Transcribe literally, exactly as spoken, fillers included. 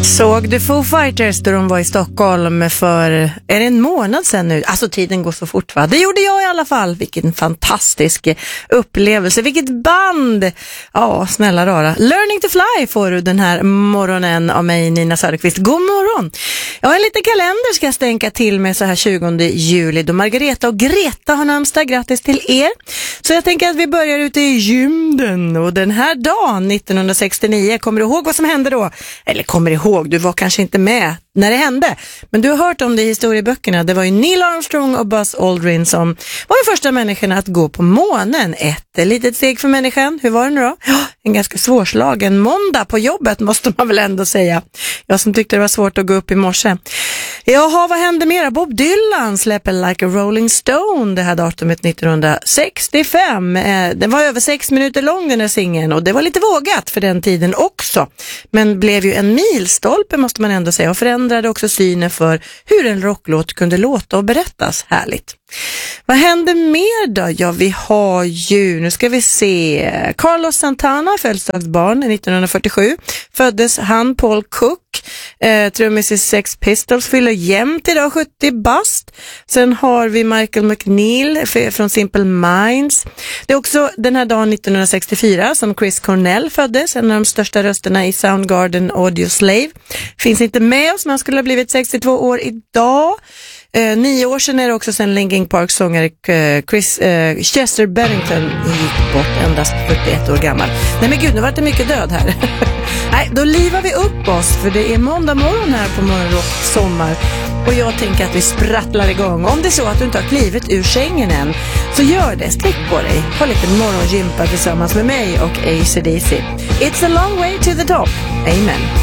Såg du Foo Fighters då de var i Stockholm för, är det en månad sedan nu? Alltså tiden går så fort, va? Det gjorde jag i alla fall. Vilken fantastisk upplevelse. Vilket band! Ja, snälla rara. Learning to Fly får du den här morgonen av mig, Nina Söderqvist. God morgon! Jag har en liten kalender ska jag stänka till med så här tjugonde juli då Margareta och Greta har namnsdag. Grattis till er! Så jag tänker att vi börjar ute i gymden och den här dagen nittonhundrasextionio, kommer du ihåg vad som hände då? Eller kommer ihåg, du var kanske inte med när det hände, men du har hört om det i historieböckerna. Det var ju Neil Armstrong och Buzz Aldrin som var de första människorna att gå på månen. Ett litet steg för människan. Hur var det nu då? Ja, en ganska svårslagen måndag på jobbet måste man väl ändå säga. Jag som tyckte det var svårt att gå upp i morse. Jaha, vad hände mera? Bob Dylan släpper Like a Rolling Stone det här datumet nittonhundrasextiofem. Eh, den var över sex minuter lång den här singeln och det var lite vågat för den tiden också. Men blev ju en milstolpe måste man ändå säga och förändrade också synen för hur en rocklåt kunde låta och berättas. Härligt. Vad hände mer då? Ja, vi har ju, nu ska vi se, Carlos Santana, födelsedagsbarn nittonhundrafyrtiosju. Föddes han, Paul Cook, eh, trummis i Sex Pistols, fyller jämnt idag, sjuttio bast. Sen har vi Michael McNeil från Simple Minds. Det är också den här dagen nittonhundrasextiofyra som Chris Cornell föddes, en av de största rösterna i Soundgarden Audio Slave. Finns inte med oss, men han skulle ha blivit sextiotvå år idag. Eh, nio år sedan är det också sen Linkin Parks sångare eh, Chris, eh, Chester Bennington gick bort, endast fyrtioett år gammal. Nej men gud, nu var det mycket död här. Nej, då livar vi upp oss för det är måndag morgon här på Morgonrock sommar. Och jag tänker att vi sprattlar igång. Om det är så att du inte har klivit ur sängen än, så gör det, sträck på dig. Ha lite morgongympa tillsammans med mig och A C D C. It's a long way to the top. Amen.